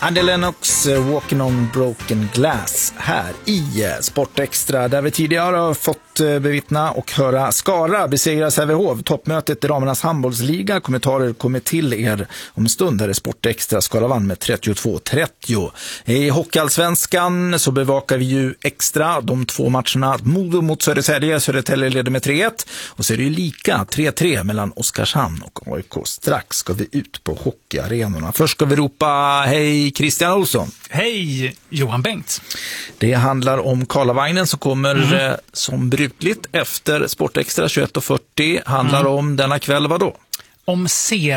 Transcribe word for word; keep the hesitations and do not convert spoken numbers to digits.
Andy Lennox, Walking on Broken Glass här i Sportextra, där vi tidigare har fått bevittna och höra Skara besegra Sävehof. Toppmötet i damernas handbollsliga. Kommentarer kommer till er om en stund. Här är Sportextra. Skara vann med trettiotvå trettio. I Hockeyallsvenskan så bevakar vi ju extra de två matcherna. Modo mot Södertälje. Södertälje leder med tre ett. Och så är det ju lika tre tre mellan Oskarshamn och A I K. Strax ska vi ut på hockeyarenorna. Först ska vi ropa hej Christian Olsson. Hej Johan Bengt. Det handlar om Karlavagnen som kommer Mm. eh, som brukligt efter Sportextra tjugoett fyrtio. Handlar mm. om denna kväll vad då? Om ser